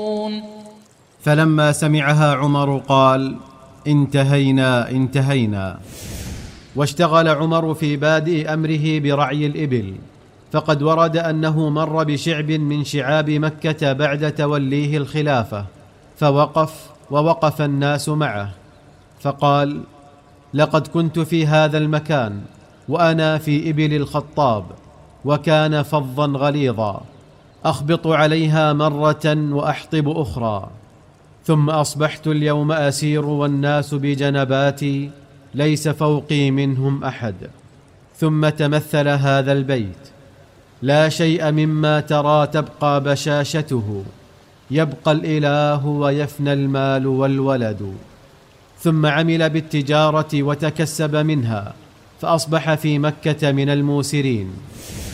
فلما سمعها عمر قال: انتهينا. واشتغل عمر في بادئ أمره برعي الإبل، فقد ورد أنه مر بشعب من شعاب مكة بعد توليه الخلافة، فوقف ووقف الناس معه، فقال: لقد كنت في هذا المكان وأنا في إبل الخطاب، وكان فظا غليظا، أخبط عليها مرة وأحطب أخرى، ثم أصبحت اليوم أسير والناس بجنباتي ليس فوقي منهم أحد. ثم تمثل هذا البيت: لا شيء مما ترى تبقى بشاشته، يبقى الإله ويفنى المال والولد. ثم عمل بالتجارة وتكسب منها، فأصبح في مكة من الموسرين.